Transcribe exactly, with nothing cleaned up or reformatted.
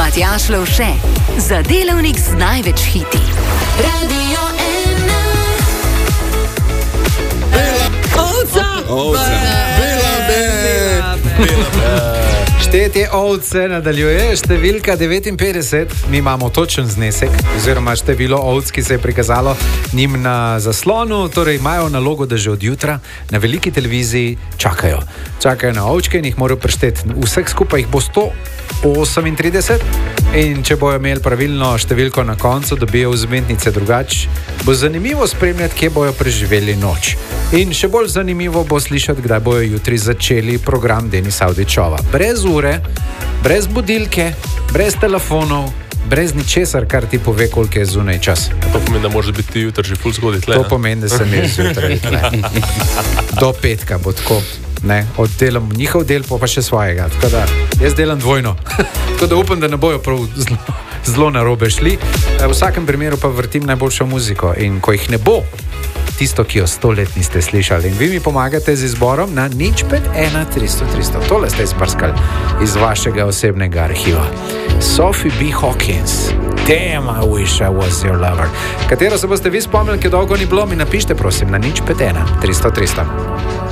Matjaž Lovše, za delavnik z največ hiti. Radio ena. Ovca! Ovca! Bela be! Bela be! Štetje ovce nadaljuje, številka devetinpetdeset, mi imamo točen znesek, oziroma število ovc, ki se je prikazalo njim na zaslonu, torej imajo nalogo, da že od jutra na veliki televiziji čakajo. Čakajo na ovčke in jih morajo prešteti. Vseh skupaj jih bo sto osemintrideset in če bojo imeli pravilno številko na koncu, dobijo vzmetnice. Drugače bo zanimivo spremljati, kje bojo preživeli noč. In še bolj zanimivo bo slišati, kdaj bojo jutri začeli program Denisa Avdićova. Brez ure, brez budilke, brez telefonov, brez ničesar, kar ti pove, koliko je zunaj čas. To pomeni, da može biti jutri že ful zgodaj tle. To pomeni, da sem jaz jutri tle. Do petka bo tako. Ne, oddelam njihov del, pa, pa še svojega. Tako da jaz delam dvojno. Tako da upam, da ne bojo prav zelo, zelo narobe šli. V vsakem primeru pa vrtim najboljšo muziko. In ko jih ne bo, tisto, ki jo sto let niste slišali. In vi mi pomagate z izborom na nič pet ena tristo tristo. Tole ste izprskali iz vašega osebnega arhiva. Sophie B. Hawkins. Damn, I wish I was your lover. Katero se boste vi spomnili, ki dolgo ni bilo, mi napište, prosim, na nič pet ena tristo tristo.